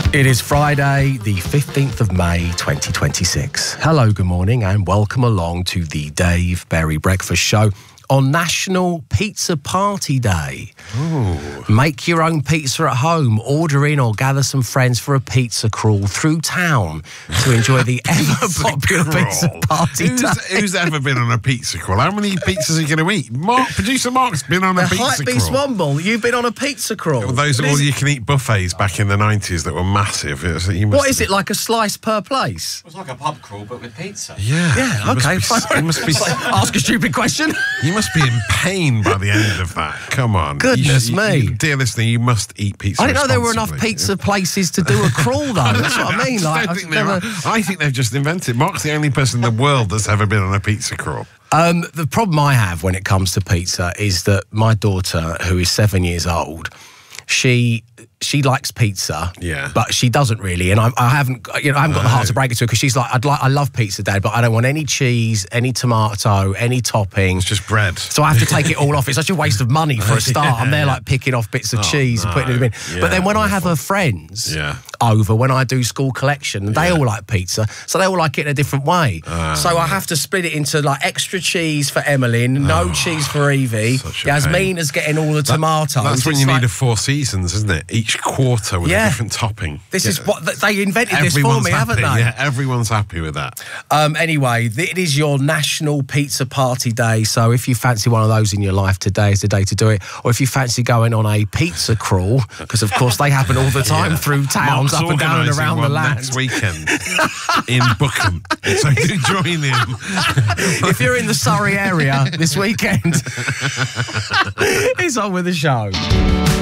It is Friday, the 15th of May, 2026. Hello, good morning, and welcome along to the Dave Berry Breakfast Show on National Pizza Party Day. Ooh. Make your own pizza at home, order in or gather some friends for a pizza crawl through town to enjoy the ever-popular pizza party day. Who's ever been on a pizza crawl? How many pizzas are you going to eat? Producer Mark's been on a pizza crawl. Hypebeast Womble, you've been on a pizza crawl. Well, those all-you-can-eat buffets back in the 90s that were massive. What is it, like a slice per place? It's like a pub crawl, but with pizza. Yeah, okay. You must be... Ask a stupid question. You must be in pain by the end of that. Come on. Goodness me. Dear listener, you must eat pizza. I didn't know there were enough pizza places to do a crawl, though. That's what I mean. Like, I think they've just invented it. Mark's the only person in the world that's ever been on a pizza crawl. The problem I have when it comes to pizza is that my daughter, who is 7 years old, she likes pizza, yeah, but she doesn't really, and I haven't got the heart to break it to her because she's like, I love pizza, Dad, but I don't want any cheese, any tomato, any topping. It's just bread. So I have to take it all off. It's such a waste of money for a start. I'm there like picking off bits of cheese and putting it in. Yeah, but then when I have her friends over, when I do school collection, they all like pizza, so they all like it in a different way. So I have to split it into like extra cheese for Emmeline, no cheese for Evie. Yasmina's getting all the tomatoes. That's when you need a Four Seasons, isn't it? Each quarter with a different topping. This is what they invented this for me, haven't they? Yeah, everyone's happy with that. Anyway, it is your National Pizza Party Day, so if you fancy one of those in your life, today is the day to do it. Or if you fancy going on a pizza crawl, because of course they happen all the time through towns, up and down and around the land. Next weekend in Bookham, so do join him. If you're in the Surrey area this weekend, it's on with the show.